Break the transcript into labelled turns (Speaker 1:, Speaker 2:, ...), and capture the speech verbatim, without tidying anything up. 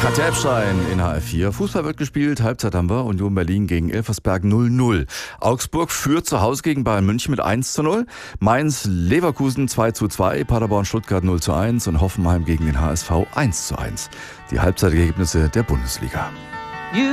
Speaker 1: Katja Epstein in H F vier. Fußball wird gespielt, Halbzeit haben wir. Union Berlin gegen Elversberg null null. Augsburg führt zu Hause gegen Bayern München mit eins zu null. Mainz Leverkusen zwei zu zwei. Paderborn Stuttgart null zu eins. Und Hoffenheim gegen den H S V eins zu eins. Die Halbzeitergebnisse der Bundesliga.